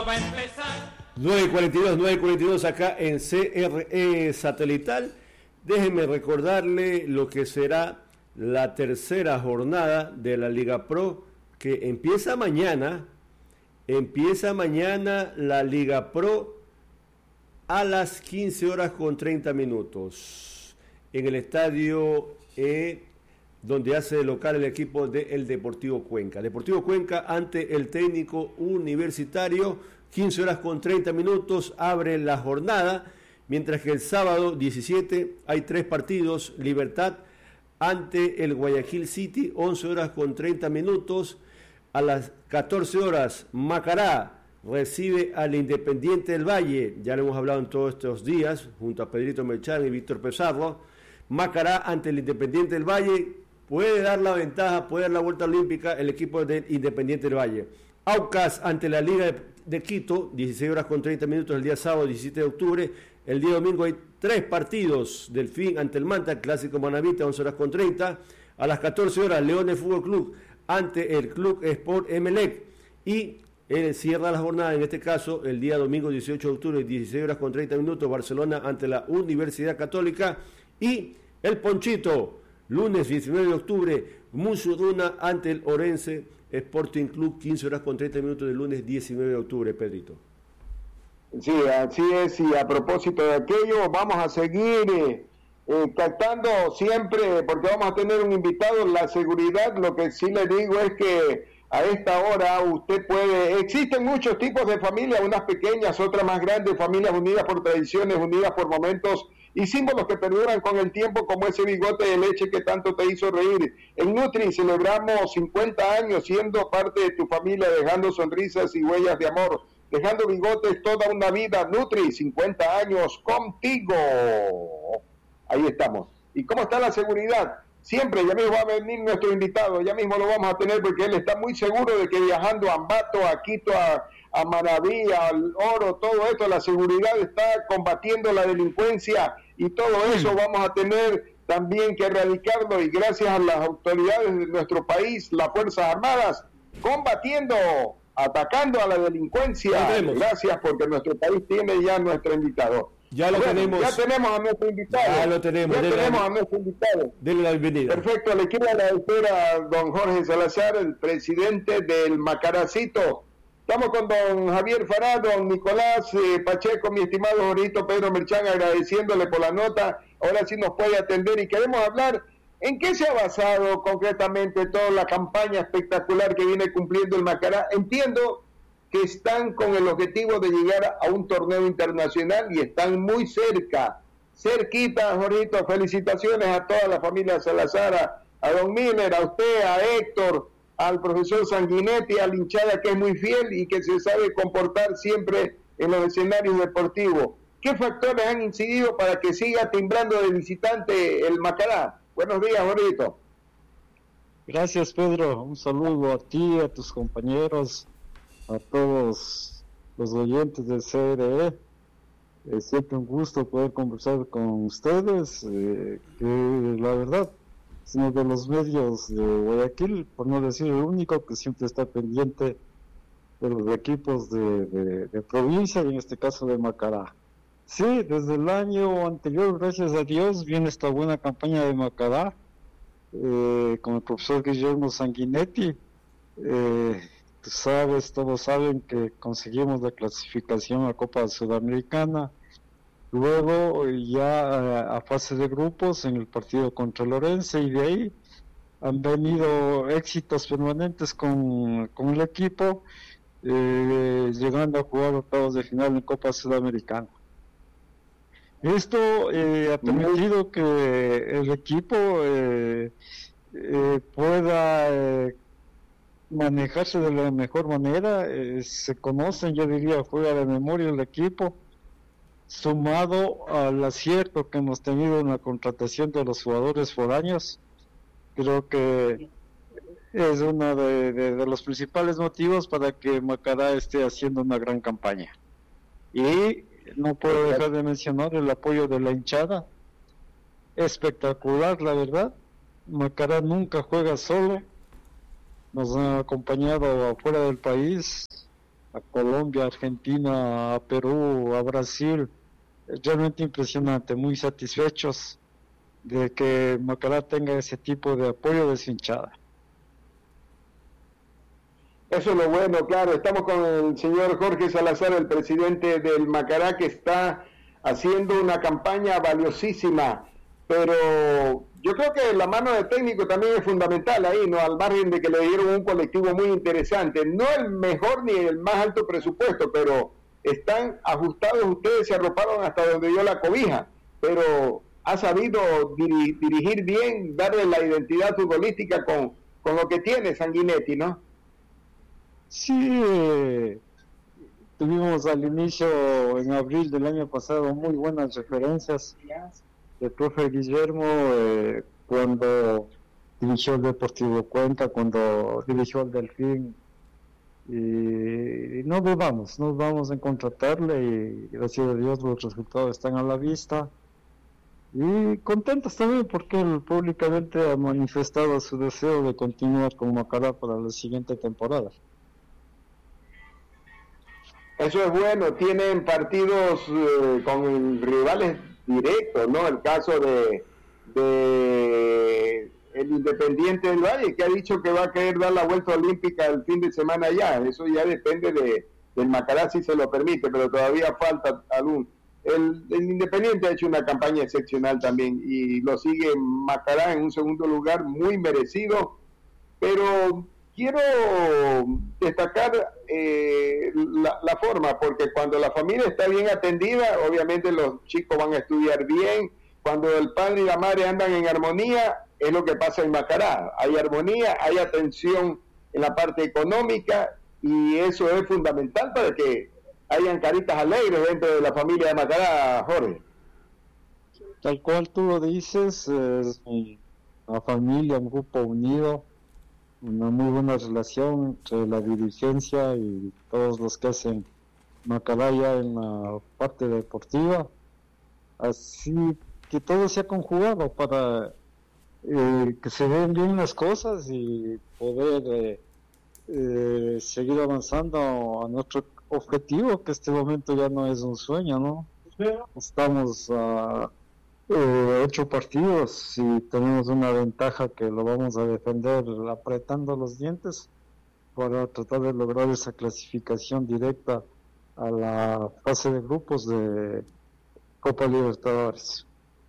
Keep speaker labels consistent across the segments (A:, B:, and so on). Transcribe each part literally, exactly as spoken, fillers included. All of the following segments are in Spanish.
A: nueve cuarenta y dos, nueve cuarenta y dos acá en C R E Satelital. Déjenme recordarle lo que será la tercera jornada de la Liga Pro, que empieza mañana. Empieza mañana la Liga Pro a las quince horas con treinta minutos en el estadio E, donde hace de local el equipo del Deportivo Cuenca. Deportivo Cuenca ante el Técnico Universitario, quince horas con treinta minutos, abre la jornada, mientras que el sábado diecisiete hay tres partidos. Libertad ante el Guayaquil City, once horas con treinta minutos. A las catorce horas, Macará recibe al Independiente del Valle, ya lo hemos hablado en todos estos días, junto a Pedrito Melchán y Víctor Pizarro. Macará ante el Independiente del Valle, puede dar la ventaja, puede dar la vuelta olímpica el equipo del Independiente del Valle. Aucas ante la Liga de, de Quito, dieciséis horas con treinta minutos el día sábado, diecisiete de octubre. El día domingo hay tres partidos. Delfín ante el Manta, Clásico Manavita, once horas con treinta. A las catorce horas, Leones Fútbol Club ante el Club Sport Emelec. Y eh, cierra la jornada, en este caso, el día domingo dieciocho de octubre, dieciséis horas con treinta minutos, Barcelona ante la Universidad Católica. Y el Ponchito, lunes diecinueve de octubre, Musuduna ante el Orense Sporting Club, quince horas con treinta minutos del lunes diecinueve de octubre, Pedrito.
B: Sí, así es, y a propósito de aquello, vamos a seguir eh, eh, captando siempre, porque vamos a tener un invitado. La seguridad, lo que sí le digo es que a esta hora usted puede, existen muchos tipos de familias, unas pequeñas, otras más grandes, familias unidas por tradiciones, unidas por momentos y símbolos que perduran con el tiempo, como ese bigote de leche que tanto te hizo reír. En Nutri celebramos cincuenta años siendo parte de tu familia, dejando sonrisas y huellas de amor, dejando bigotes toda una vida. Nutri, cincuenta años contigo. Ahí estamos. ¿Y cómo está la seguridad? Siempre, ya mismo va a venir nuestro invitado, ya mismo lo vamos a tener, porque él está muy seguro de que viajando a Ambato, a Quito, a, a Manaví, al Oro, todo esto, la seguridad está combatiendo la delincuencia, y todo eso vamos a tener también que erradicarlo, y gracias a las autoridades de nuestro país, las Fuerzas Armadas, combatiendo, atacando a la delincuencia. Gracias, porque nuestro país tiene ya nuestro invitado.
A: Ya lo bueno, tenemos.
B: Ya tenemos a nuestro invitado.
A: Ya lo tenemos.
B: Ya
A: Dele
B: tenemos
A: la,
B: a nuestro invitado.
A: Dele la bienvenida.
B: Perfecto, le quiero agradecer a don Jorge Salazar, el presidente del Macaracito. Estamos con don Javier Fará, don Nicolás eh, Pacheco, mi estimado Jorito Pedro Merchán, agradeciéndole por la nota. Ahora sí nos puede atender y queremos hablar en qué se ha basado concretamente toda la campaña espectacular que viene cumpliendo el Macará. Entiendo que están con el objetivo de llegar a un torneo internacional y están muy cerca, cerquita, Jorito. Felicitaciones a toda la familia Salazar, a, a don Miller, a usted, a Héctor, al profesor Sanguinetti, a la hinchada que es muy fiel y que se sabe comportar siempre en los escenarios deportivos. ¿Qué factores han incidido para que siga timbrando de visitante el Macará? Buenos días, Jorito.
C: Gracias, Pedro. Un saludo a ti, a tus compañeros, a todos los oyentes de C R E. Es siempre un gusto poder conversar con ustedes, eh, que la verdad es uno de los medios de Guayaquil, por no decir el único, que siempre está pendiente de los equipos de, de, de provincia, y en este caso de Macará. Sí, desde el año anterior, gracias a Dios, viene esta buena campaña de Macará, eh, con el profesor Guillermo Sanguinetti. eh, Tú sabes, todos saben que conseguimos la clasificación a Copa Sudamericana, luego ya a fase de grupos en el partido contra el Orense, y de ahí han venido éxitos permanentes con, con el equipo, eh, llegando a jugar octavos de final en Copa Sudamericana. Esto eh, ha permitido que el equipo eh, eh, pueda eh, manejarse de la mejor manera. Eh, se conocen, yo diría, juega de memoria el equipo, sumado al acierto que hemos tenido en la contratación de los jugadores foráneos. Creo que es uno de, de, de los principales motivos para que Macará esté haciendo una gran campaña. Y no puedo dejar de mencionar el apoyo de la hinchada, espectacular, la verdad. Macará nunca juega solo, nos han acompañado afuera del país, a Colombia, a Argentina, a Perú, a Brasil. Es realmente impresionante, muy satisfechos de que Macará tenga ese tipo de apoyo de su hinchada.
B: Eso es lo bueno, claro. Estamos con el señor Jorge Salazar, el presidente del Macará, que está haciendo una campaña valiosísima, pero yo creo que la mano del técnico también es fundamental ahí, ¿no? Al margen de que le dieron un colectivo muy interesante, no el mejor ni el más alto presupuesto, pero están ajustados, ustedes se arroparon hasta donde dio la cobija, pero ha sabido diri- dirigir bien, darle la identidad futbolística con, con lo que tiene Sanguinetti, ¿no?
C: Sí, eh, tuvimos al inicio, en abril del año pasado, muy buenas referencias del profe Guillermo, eh, cuando dirigió el Deportivo Cuenca, cuando dirigió el Delfín, y, y no dudamos, no dudamos en contratarle, y gracias a Dios los resultados están a la vista, y contentos también porque él públicamente ha manifestado su deseo de continuar con Macará para la siguiente temporada.
B: Eso es bueno, tienen partidos eh, con rivales directos, ¿no? El caso de, de el Independiente del Valle, que ha dicho que va a querer dar la vuelta olímpica el fin de semana ya. Eso ya depende de del Macará si se lo permite, pero todavía falta algún. El, el Independiente ha hecho una campaña excepcional también y lo sigue Macará en un segundo lugar muy merecido, pero quiero destacar eh, la, la forma, porque cuando la familia está bien atendida, obviamente los chicos van a estudiar bien. Cuando el padre y la madre andan en armonía, es lo que pasa en Macará. Hay armonía, hay atención en la parte económica, y eso es fundamental para que hayan caritas alegres dentro de la familia de Macará, Jorge.
C: Tal cual tú lo dices, es una familia, un grupo unido, una muy buena relación entre la dirigencia y todos los que hacen Macará ya en la parte deportiva, así que todo se ha conjugado para eh, que se den bien las cosas y poder eh, eh, seguir avanzando a nuestro objetivo, que este momento ya no es un sueño, ¿no? Estamos a eh, ocho partidos y tenemos una ventaja que lo vamos a defender apretando los dientes para tratar de lograr esa clasificación directa a la fase de grupos de Copa Libertadores.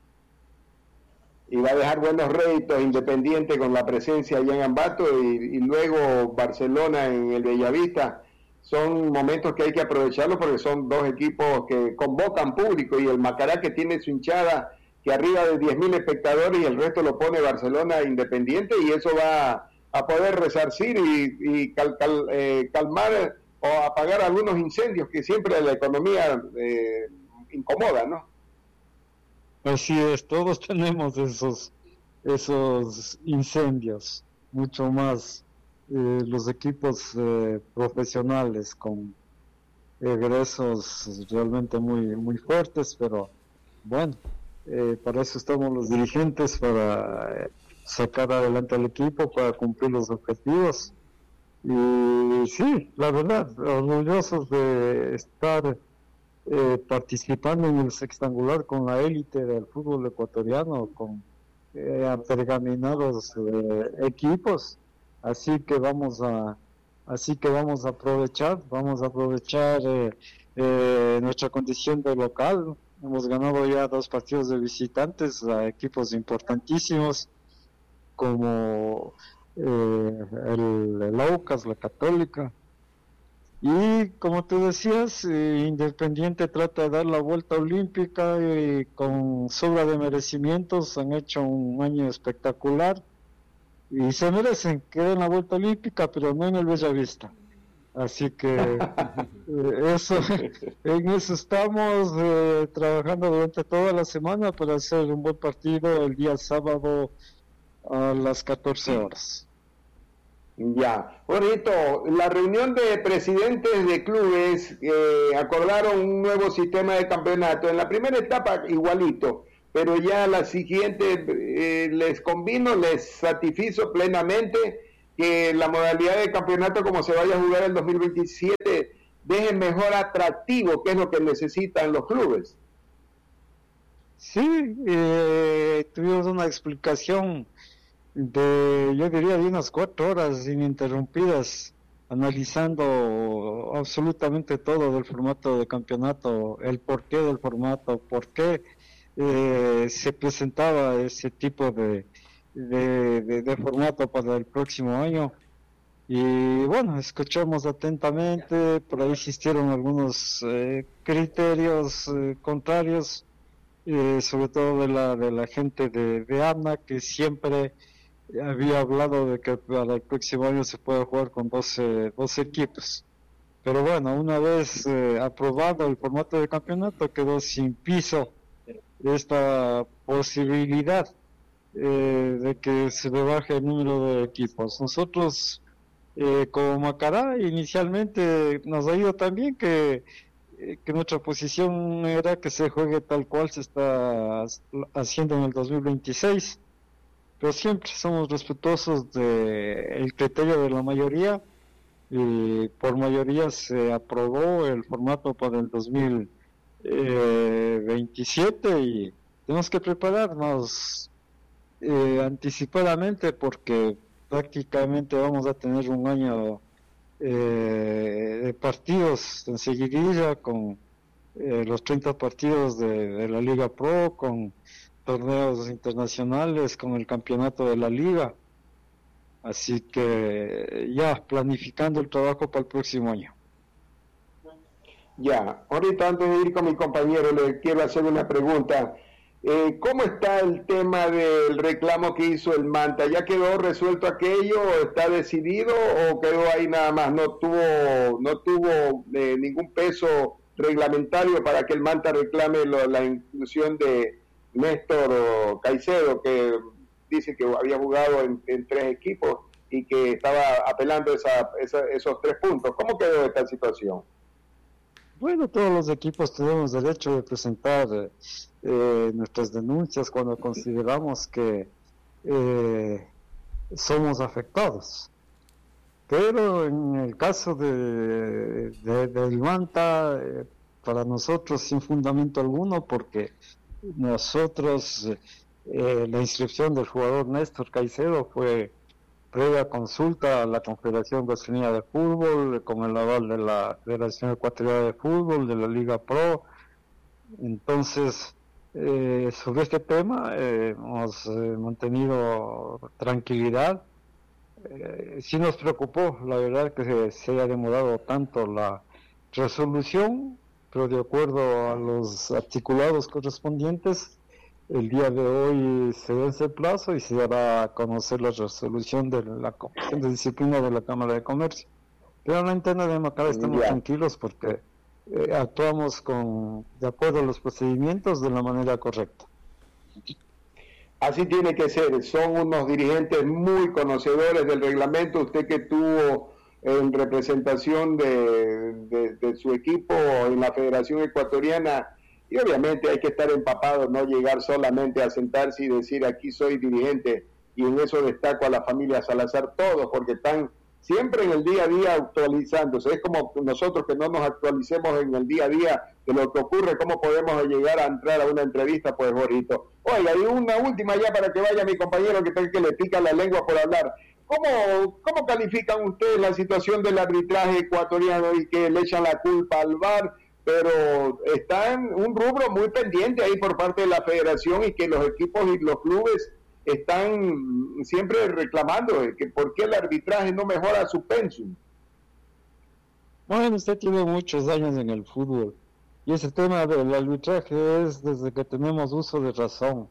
B: Y va a dejar buenos réditos Independiente con la presencia allá en Ambato y, y luego Barcelona en el Bellavista. Son momentos que hay que aprovecharlos porque son dos equipos que convocan público, y el Macará, que tiene su hinchada que arriba de diez mil espectadores, y el resto lo pone Barcelona Independiente, y eso va a poder resarcir y, y cal, cal, eh, calmar o apagar algunos incendios que siempre la economía eh, incomoda, ¿no?
C: Así es, todos tenemos esos esos incendios, mucho más eh, los equipos eh, profesionales con egresos realmente muy muy fuertes, pero bueno, eh, para eso estamos los dirigentes, para eh, sacar adelante al equipo, para cumplir los objetivos. Y sí, la verdad, orgullosos de estar eh, participando en el sextangular con la élite del fútbol ecuatoriano, con eh, apergaminados eh, equipos, así que vamos a así que vamos a aprovechar, vamos a aprovechar eh, eh, nuestra condición de local. Hemos ganado ya dos partidos de visitantes a equipos importantísimos como eh, el, el Aucas, la Católica, y como tú decías, eh, Independiente trata de dar la vuelta olímpica y con sobra de merecimientos han hecho un año espectacular y se merecen que den la vuelta olímpica, pero no en el Bellavista. Así que eh, eso, en eso estamos eh, trabajando durante toda la semana para hacer un buen partido el día sábado a las catorce horas.
B: Ya, bonito. La reunión de presidentes de clubes eh, acordaron un nuevo sistema de campeonato. En la primera etapa igualito, pero ya la siguiente eh, les convino, les satisfizo plenamente que la modalidad de campeonato como se vaya a jugar el dos mil veintisiete deje mejor atractivo, que es lo que necesitan los clubes.
C: Sí, eh, tuvimos una explicación de, yo diría, de unas cuatro horas ininterrumpidas, analizando absolutamente todo del formato de campeonato, el porqué del formato, por qué eh, se presentaba ese tipo de, de, de, de formato para el próximo año. Y bueno, escuchamos atentamente, por ahí existieron algunos eh, criterios eh, contrarios, eh, sobre todo de la de la gente de, de A N A, que siempre había hablado de que para el próximo año se puede jugar con doce, doce equipos. Pero bueno, una vez eh, aprobado el formato de campeonato, quedó sin piso esta posibilidad eh, de que se rebaje el número de equipos. Nosotros, eh, como Macará, inicialmente nos ha ido también que, eh, que nuestra posición era que se juegue tal cual se está haciendo en el dos mil veintiséis. Pero siempre somos respetuosos del criterio de la mayoría, y por mayoría se aprobó el formato para el dos mil veintisiete y tenemos que prepararnos eh, anticipadamente, porque prácticamente vamos a tener un año eh, de partidos en seguidilla, con eh, los treinta partidos de, de la Liga Pro, con torneos internacionales, con el campeonato de la liga, así que ya planificando el trabajo para el próximo año.
B: Ya, ahorita antes de ir con mi compañero le quiero hacer una pregunta. Eh, ¿Cómo está el tema del reclamo que hizo el Manta? ¿Ya quedó resuelto aquello? ¿Está decidido o quedó ahí nada más? ¿No tuvo no tuvo eh, ningún peso reglamentario para que el Manta reclame lo, la inclusión de Néstor Caicedo, que dice que había jugado en, en tres equipos y que estaba apelando esa, esa, esos tres puntos? ¿Cómo quedó esta situación?
C: Bueno, todos los equipos tenemos derecho de presentar eh, nuestras denuncias cuando consideramos que eh, somos afectados. Pero en el caso de, de, del Manta, eh, para nosotros sin fundamento alguno, porque nosotros, eh, la inscripción del jugador Néstor Caicedo fue previa consulta a la Confederación Brasileña de Fútbol, con el aval de la Federación Ecuatoriana de Fútbol, de la Liga Pro. Entonces, eh, sobre este tema eh, hemos eh, mantenido tranquilidad. Eh, sí nos preocupó, la verdad, que se, se haya demorado tanto la resolución, pero de acuerdo a los articulados correspondientes, el día de hoy se vence el plazo y se dará a conocer la resolución de la Comisión de Disciplina de la Cámara de Comercio. Pero en la interna de Macará estamos yeah. tranquilos porque eh, actuamos con de acuerdo a los procedimientos de la manera correcta.
B: Así tiene que ser, son unos dirigentes muy conocedores del reglamento. Usted que tuvo en representación de, de, de su equipo en la Federación Ecuatoriana, y obviamente hay que estar empapado, no llegar solamente a sentarse y decir aquí soy dirigente, y en eso destaco a la familia Salazar, todos, porque están siempre en el día a día actualizándose. Es como nosotros que no nos actualicemos en el día a día de lo que ocurre, ¿cómo podemos llegar a entrar a una entrevista? Pues bonito. Oiga, y una última ya para que vaya mi compañero que tal que le pica la lengua por hablar. ¿Cómo, cómo califican ustedes la situación del arbitraje ecuatoriano y que le echan la culpa al V A R? Pero está en un rubro muy pendiente ahí por parte de la federación, y que los equipos y los clubes están siempre reclamando que por qué el arbitraje no mejora su pensum.
C: Bueno, usted tiene muchos años en el fútbol y ese tema del arbitraje es desde que tenemos uso de razón.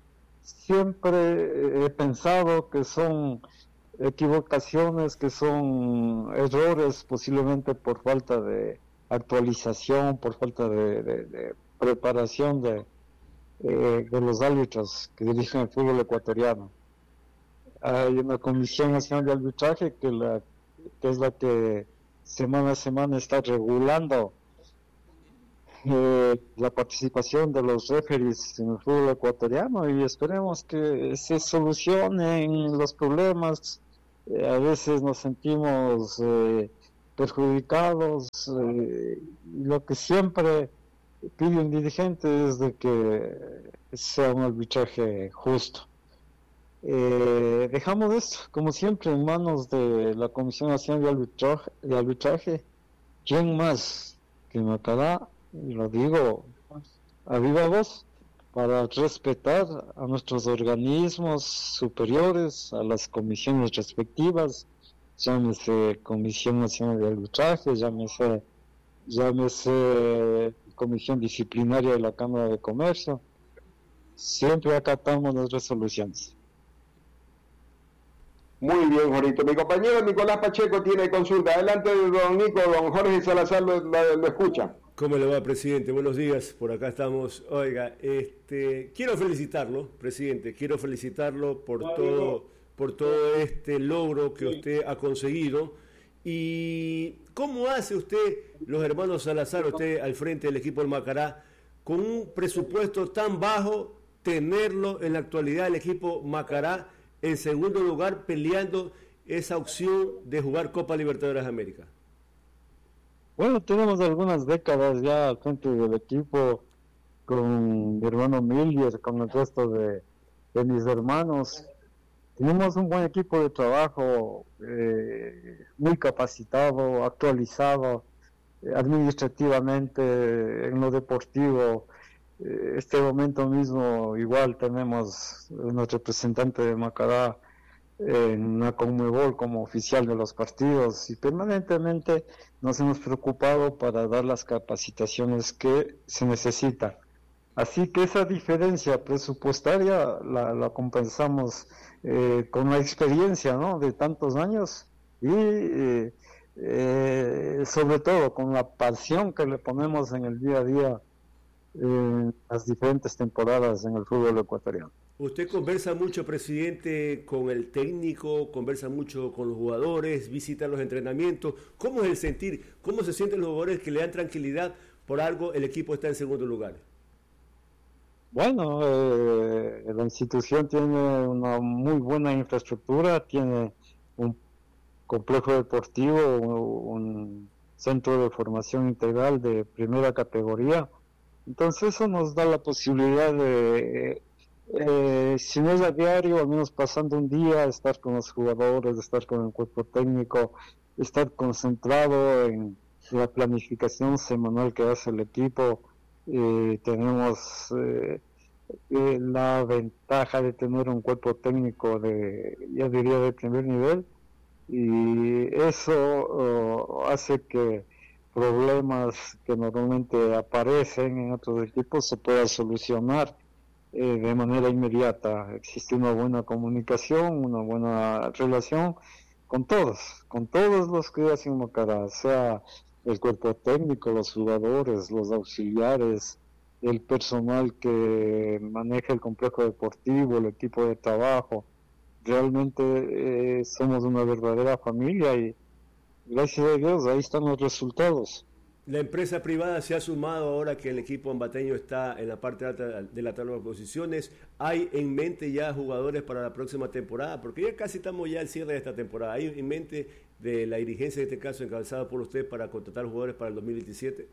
C: Siempre he pensado que son equivocaciones, que son errores, posiblemente por falta de actualización, por falta de, de, de preparación de, eh, de los árbitros que dirigen el fútbol ecuatoriano. Hay una Comisión Nacional de Arbitraje que, la, que es la que semana a semana está regulando eh, la participación de los referees en el fútbol ecuatoriano, y esperemos que se solucionen los problemas. Eh, a veces nos sentimos eh, perjudicados. Eh, y lo que siempre pide un dirigente es de que sea un arbitraje justo. Eh, dejamos esto, como siempre, en manos de la Comisión Nacional de Arbitraje, de arbitraje. ¿Quién más que Macará? Y lo digo a viva voz, para respetar a nuestros organismos superiores, a las comisiones respectivas, llámese Comisión Nacional de Arbitraje, llámese, llámese Comisión Disciplinaria de la Cámara de Comercio. Siempre acatamos las resoluciones.
B: Muy bien, Jorito. Mi compañero Nicolás Pacheco tiene consulta. Adelante, don Nico, don Jorge Salazar lo, lo, lo escucha.
A: ¿Cómo le va, presidente? Buenos días, por acá estamos. Oiga, este, quiero felicitarlo, presidente, quiero felicitarlo por todo, por todo este logro que usted ha conseguido. ¿Y cómo hace usted, los hermanos Salazar, usted al frente del equipo del Macará, con un presupuesto tan bajo, tenerlo en la actualidad el equipo Macará en segundo lugar peleando esa opción de jugar Copa Libertadores de América?
C: Bueno, tenemos algunas décadas ya al frente del equipo, con mi hermano Miller, con el resto de, de mis hermanos. Tenemos un buen equipo de trabajo, eh, muy capacitado, actualizado, eh, administrativamente, en lo deportivo. Eh, este momento mismo igual tenemos un representante de Macará en la Conmebol como oficial de los partidos, y permanentemente nos hemos preocupado para dar las capacitaciones que se necesitan. Así que esa diferencia presupuestaria la, la compensamos eh, con la experiencia, ¿no?, de tantos años, y eh, eh, sobre todo con la pasión que le ponemos en el día a día en las diferentes temporadas en el fútbol ecuatoriano.
A: Usted conversa mucho, presidente, con el técnico, conversa mucho con los jugadores, visita los entrenamientos. ¿Cómo es el sentir? ¿Cómo se sienten los jugadores que le dan tranquilidad por algo el equipo está en segundo lugar?
C: Bueno, eh, la institución tiene una muy buena infraestructura, tiene un complejo deportivo, un centro de formación integral de primera categoría. Entonces eso nos da la posibilidad de... Eh, si no es a diario, al menos pasando un día, estar con los jugadores, estar con el cuerpo técnico, estar concentrado en la planificación semanal que hace el equipo. Eh, tenemos eh, eh, la ventaja de tener un cuerpo técnico de, ya diría, de primer nivel, y eso uh, hace que problemas que normalmente aparecen en otros equipos se puedan solucionar Eh, de manera inmediata. Existe una buena comunicación, una buena relación con todos, con todos los que hacen Macará, sea el cuerpo técnico, los jugadores, los auxiliares, el personal que maneja el complejo deportivo, el equipo de trabajo. Realmente eh, somos una verdadera familia y gracias a Dios ahí están los resultados.
A: La empresa privada se ha sumado ahora que el equipo ambateño está en la parte alta de la tabla de posiciones. ¿Hay en mente ya jugadores para la próxima temporada? Porque ya casi estamos ya al cierre de esta temporada. ¿Hay en mente de la dirigencia, en este caso encabezada por usted, para contratar jugadores para el dos mil veintisiete?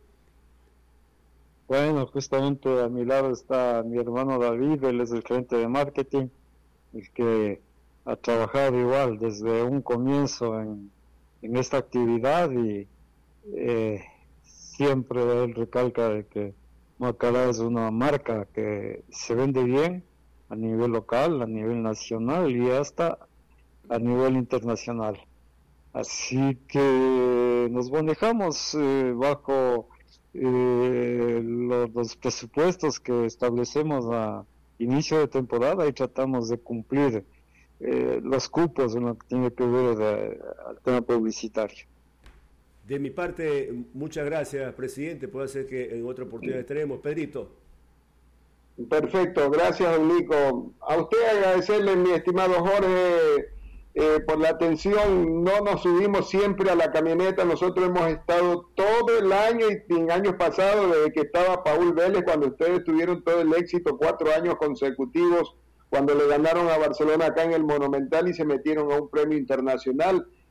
C: Bueno, justamente a mi lado está mi hermano David, él es el gerente de marketing, el que ha trabajado igual desde un comienzo en, en esta actividad, y eh, siempre él recalca de que Macará es una marca que se vende bien a nivel local, a nivel nacional y hasta a nivel internacional. Así que nos manejamos eh, bajo eh, los, los presupuestos que establecemos a inicio de temporada, y tratamos de cumplir eh, los cupos en lo que tiene que ver de, al tema publicitario.
A: De mi parte, muchas gracias, presidente. Puede ser que en otra oportunidad estaremos. Pedrito.
B: Perfecto, gracias, don Nico. A usted agradecerle, mi estimado Jorge, eh, por la atención. No nos subimos siempre a la camioneta. Nosotros hemos estado todo el año y en años pasados, desde que estaba Paul Vélez, cuando ustedes tuvieron todo el éxito, cuatro años consecutivos, cuando le ganaron a Barcelona acá en el Monumental y se metieron a un premio internacional.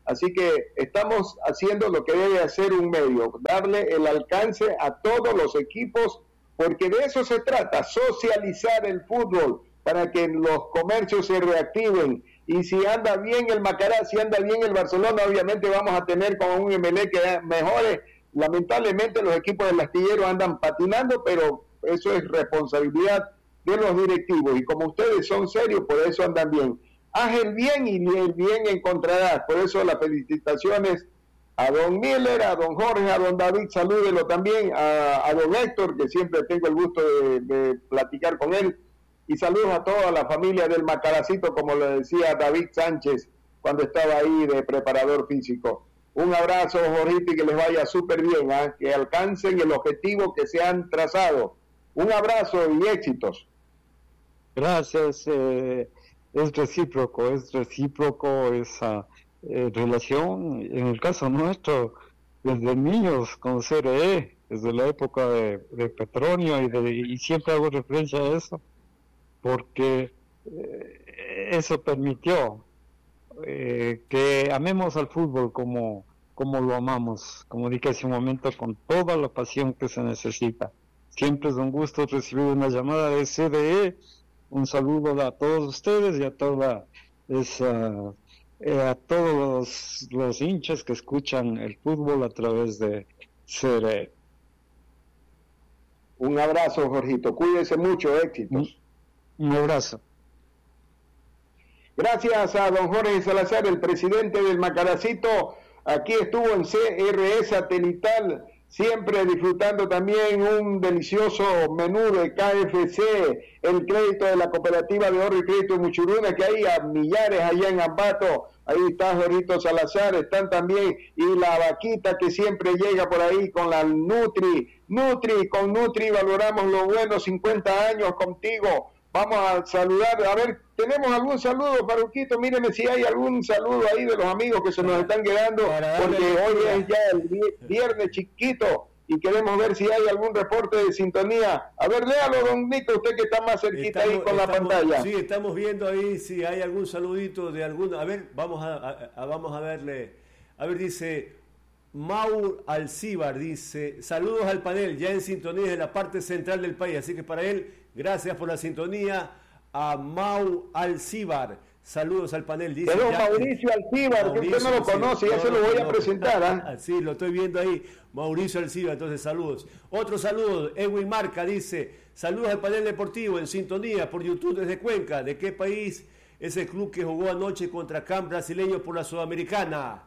B: Así que estamos haciendo lo que debe hacer un medio, darle el alcance a todos los equipos, porque de eso se trata, socializar el fútbol para que los comercios se reactiven. Y si anda bien el Macará, si anda bien el Barcelona, obviamente vamos a tener como un M L E que mejore. Lamentablemente los equipos del astillero andan patinando, pero eso es responsabilidad de los directivos. Y como ustedes son serios, por eso andan bien. Haz el bien y el bien encontrarás. Por eso las felicitaciones a don Miller, a don Jorge, a don David, salúdelo también, a, a don Héctor, que siempre tengo el gusto de, de platicar con él. Y saludos a toda la familia del Macaracito, como le decía David Sánchez cuando estaba ahí de preparador físico. Un abrazo, Jorgito, y que les vaya súper bien, ¿eh? Que alcancen el objetivo que se han trazado. Un abrazo y éxitos.
C: Gracias. Eh, es recíproco, es recíproco esa eh, relación. En el caso nuestro, desde niños con C R E, desde la época de, de Petronio, y, de, y siempre hago referencia a eso, porque eh, eso permitió eh, que amemos al fútbol como, como lo amamos, como dije hace un momento, con toda la pasión que se necesita. Siempre es un gusto recibir una llamada de C D E. Un saludo a todos ustedes y a toda esa, eh, a todos los, los hinchas que escuchan el fútbol a través de C D E.
B: Un abrazo, Jorgito. Cuídense mucho, éxitos.
C: Un abrazo.
B: Gracias a don Jorge Salazar, el presidente del Macaracito. Aquí estuvo en C R E Satelital, siempre disfrutando también un delicioso menú de K F C, el crédito de la Cooperativa de Ahorro y Crédito de Muchuruna, que hay a millares allá en Ambato. Ahí está Jorgito Salazar, están también, y la vaquita que siempre llega por ahí con la Nutri. Nutri, con Nutri valoramos los buenos cincuenta años contigo. Vamos a saludar, a ver, ¿tenemos algún saludo, Faruquito? Míreme si hay algún saludo ahí de los amigos que se nos están quedando, porque hoy es ya el viernes chiquito y queremos ver si hay algún reporte de sintonía. A ver, léalo, don Nico, usted que está más cerquita estamos, ahí con
A: estamos,
B: la pantalla.
A: Sí, estamos viendo ahí si hay algún saludito de alguno. A ver, vamos a, a, a vamos a verle. A ver, dice Maur Alcíbar, dice, saludos al panel, ya en sintonía en la parte central del país, así que para él, gracias por la sintonía a Mau Alcíbar. Saludos al panel. Dice
B: Pero
A: ya,
B: Mauricio Alcíbar, Mauricio, que usted no lo conoce, sí, ya no, se lo voy no, a presentar. ¿eh?
A: Sí, lo estoy viendo ahí. Mauricio Alcíbar, entonces saludos. Otro saludo, Edwin Marca dice, saludos al panel deportivo en sintonía por YouTube desde Cuenca. ¿De qué país es el club que jugó anoche contra C A M brasileño por la Sudamericana?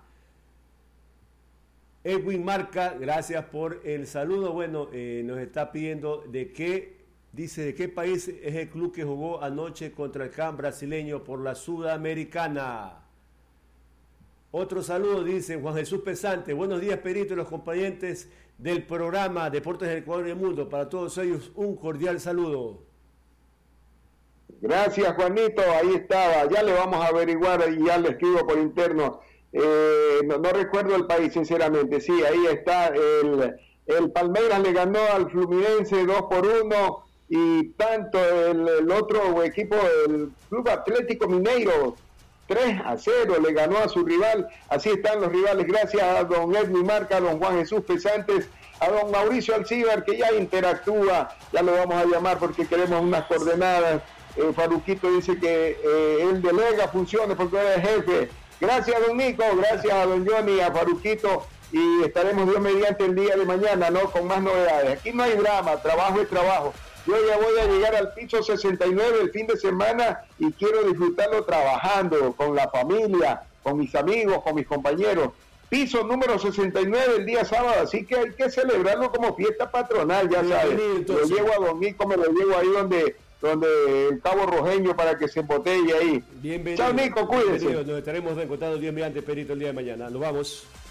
A: Edwin Marca, gracias por el saludo. Bueno, eh, nos está pidiendo de qué, dice, de qué país es el club que jugó anoche contra el C A M brasileño por la Sudamericana. Otro saludo, dice Juan Jesús Pesante. Buenos días, Perito, y los compañeros del programa Deportes del Ecuador y el Mundo. Para todos ellos, un cordial saludo.
B: Gracias, Juanito. Ahí estaba. Ya le vamos a averiguar y ya le escribo por interno. Eh, no, no recuerdo el país, sinceramente. Sí, ahí está. El, el Palmeiras le ganó al Fluminense dos por uno. Y tanto el, el otro equipo, el Club Atlético Mineiro, tres a cero le ganó a su rival. Así están los rivales. Gracias a don Edwin Marca, a don Juan Jesús Pesantes, a don Mauricio Alcíbar, que ya interactúa. Ya lo vamos a llamar porque queremos unas coordenadas. eh, Faruquito dice que eh, él delega funciones porque él es jefe. Gracias, don Nico, gracias a don Johnny, a Faruquito, y estaremos Dios mediante el día de mañana, ¿no? Con más novedades. Aquí no hay drama, trabajo es trabajo. Yo ya voy a llegar al piso sesenta y nueve el fin de semana y quiero disfrutarlo trabajando con la familia, con mis amigos, con mis compañeros. Piso número sesenta y nueve el día sábado, así que hay que celebrarlo como fiesta patronal, ya sabes. Lo llevo a don Nico, me lo llevo ahí donde... donde el Cabo Rojeño para que se embotelle ahí.
A: Bienvenido.
B: Chao, Nico, cuídense.
A: Nos estaremos encontrando Dios mediante, Perito, el día de mañana. Nos vamos.